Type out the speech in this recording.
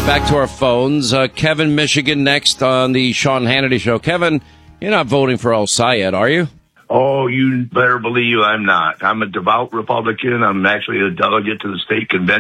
Back to our phones. Kevin, Michigan, next on the Sean Hannity Show. Kevin, you're not voting for El-Sayed, are you? Oh, you better believe I'm not. I'm a devout Republican. I'm actually a delegate to the state convention.